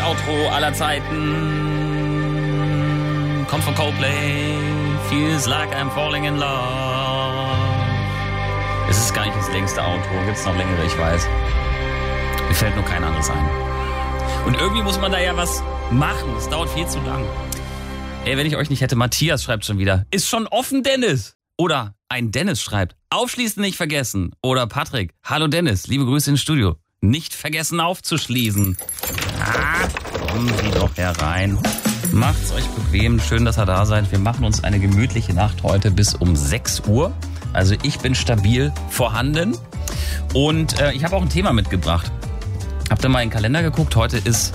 Outro aller Zeiten. Kommt von Coldplay. Feels like I'm falling in love. Es ist gar nicht das längste Outro. Gibt's noch längere, ich weiß. Mir fällt nur kein anderes ein. Und irgendwie muss man da ja was machen. Es dauert viel zu lang. Ey, wenn ich euch nicht hätte, Matthias schreibt schon wieder. Ist schon offen, Dennis. Oder ein Dennis schreibt. Aufschließen nicht vergessen. Oder Patrick. Hallo Dennis, liebe Grüße ins Studio. Nicht vergessen aufzuschließen. Kommen Sie doch herein. Macht's euch bequem. Schön, dass ihr da seid. Wir machen uns eine gemütliche Nacht heute bis um 6 Uhr. Also ich bin stabil vorhanden. Und ich habe auch ein Thema mitgebracht. Habt ihr mal in den Kalender geguckt? Heute ist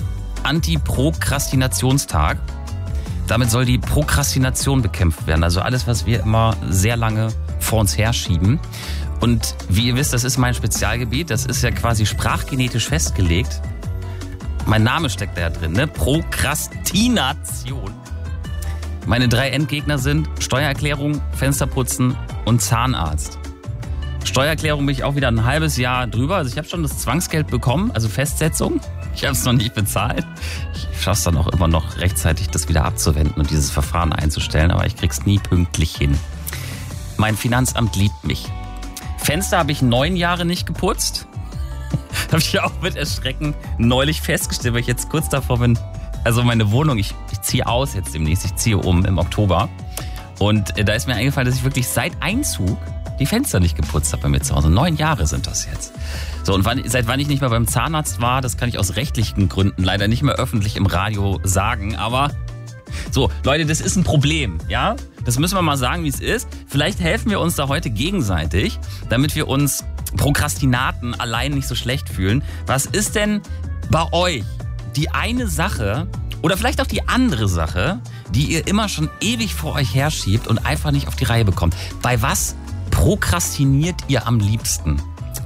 Anti-Prokrastinationstag. Damit soll die Prokrastination bekämpft werden. Also alles, was wir immer sehr lange vor uns herschieben. Und wie ihr wisst, das ist mein Spezialgebiet. Das ist ja quasi sprachgenetisch festgelegt. Mein Name steckt da ja drin, ne? Prokrastination. Meine 3 Endgegner sind Steuererklärung, Fensterputzen und Zahnarzt. Steuererklärung bin ich auch wieder ein halbes Jahr drüber. Also ich habe schon das Zwangsgeld bekommen, also Festsetzung. Ich habe es noch nicht bezahlt. Ich schaffe es dann auch immer noch rechtzeitig, das wieder abzuwenden und dieses Verfahren einzustellen. Aber ich krieg's nie pünktlich hin. Mein Finanzamt liebt mich. Fenster habe ich 9 Jahre nicht geputzt. Habe ich ja auch mit Erschrecken neulich festgestellt, weil ich jetzt kurz davor bin. Also meine Wohnung, ich ziehe aus jetzt demnächst. Ich ziehe um im Oktober. Und da ist mir eingefallen, dass ich wirklich seit Einzug die Fenster nicht geputzt habe bei mir zu Hause. 9 Jahre sind das jetzt. So, und seit wann ich nicht mehr beim Zahnarzt war, das kann ich aus rechtlichen Gründen leider nicht mehr öffentlich im Radio sagen. Aber so, Leute, das ist ein Problem, ja? Das müssen wir mal sagen, wie es ist. Vielleicht helfen wir uns da heute gegenseitig, damit wir uns Prokrastinaten allein nicht so schlecht fühlen. Was ist denn bei euch die eine Sache oder vielleicht auch die andere Sache, die ihr immer schon ewig vor euch herschiebt und einfach nicht auf die Reihe bekommt? Bei was prokrastiniert ihr am liebsten?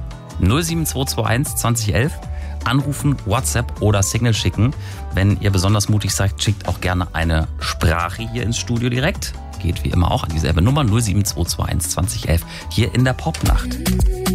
07221 2011 anrufen, WhatsApp oder Signal schicken. Wenn ihr besonders mutig seid, schickt auch gerne eine Sprache hier ins Studio direkt. Geht wie immer auch an dieselbe Nummer 07221 2011 hier in der Popnacht.